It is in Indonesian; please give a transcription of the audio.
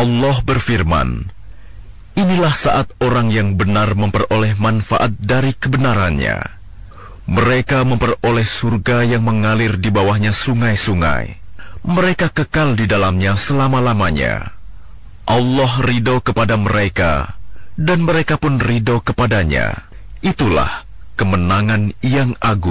Allah berfirman, inilah saat orang yang benar memperoleh manfaat dari kebenarannya. Mereka memperoleh surga yang mengalir di bawahnya sungai-sungai. Mereka kekal di dalamnya selama-lamanya. Allah ridho kepada mereka, dan mereka pun ridho kepadanya. Itulah kemenangan yang agung.